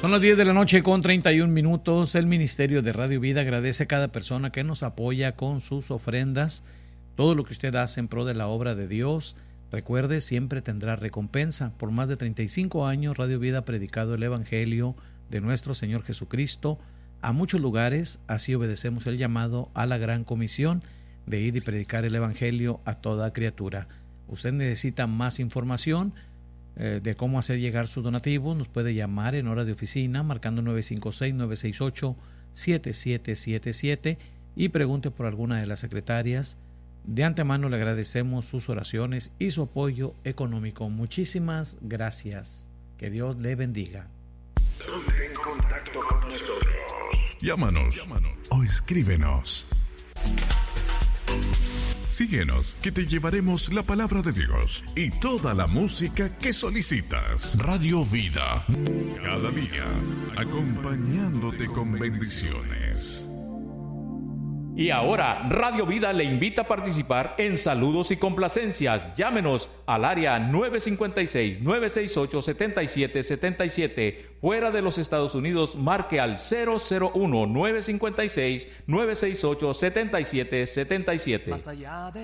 Son las 10 de la noche con 31 minutos. El Ministerio de Radio Vida agradece a cada persona que nos apoya con sus ofrendas. Todo lo que usted hace en pro de la obra de Dios, recuerde, siempre tendrá recompensa. Por más de 35 años, Radio Vida ha predicado el Evangelio de nuestro Señor Jesucristo a muchos lugares. Así obedecemos el llamado a la gran comisión de ir y predicar el Evangelio a toda criatura. Usted necesita más información de cómo hacer llegar sus donativos, nos puede llamar en hora de oficina marcando 956-968-7777 y pregunte por alguna de las secretarias. De antemano le agradecemos sus oraciones y su apoyo económico. Muchísimas gracias. Que Dios le bendiga. Ponte en contacto con nosotros. Llámanos o escríbenos. Síguenos, que te llevaremos la palabra de Dios y toda la música que solicitas. Radio Vida, cada día acompañándote con bendiciones. Y ahora, Radio Vida le invita a participar en saludos y complacencias. Llámenos al área 956-968-7777. Fuera de los Estados Unidos, marque al 001-956-968-7777. Más allá de